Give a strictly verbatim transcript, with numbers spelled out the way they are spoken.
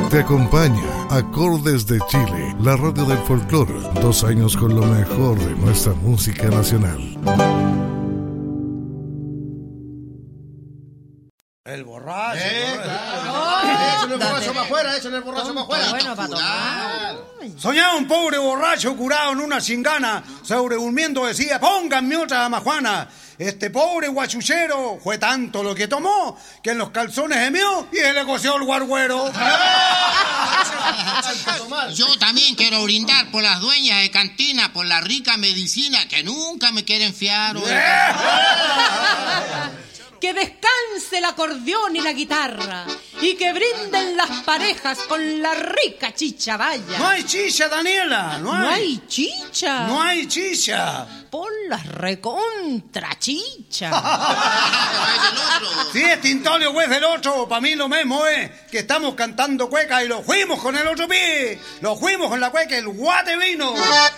Te acompaña Acordes de Chile, la radio del folclore. Dos años con lo mejor de nuestra música nacional. El borracho. Eh, el claro. Échale el borracho para afuera, échale el borracho para afuera. Bueno, para tomar. Soñaba un pobre borracho curado en una cingana, sobredurmiendo decía, pónganme otra majuana. Este pobre guachuchero fue tanto lo que tomó que en los calzones gemió y se le coció el guarguero. Yo también quiero brindar por las dueñas de cantina, por la rica medicina que nunca me quieren fiar. Que descanse el acordeón y la guitarra y que brinden las parejas con la rica chicha vaya. No hay chicha, Daniela, no hay. No hay chicha. No hay chicha. Pon las recontra chicha. Si es Tintolio o es del otro, para mí lo mismo es que estamos cantando cueca y lo fuimos con el otro pie. Lo fuimos con la cueca, el guate vino.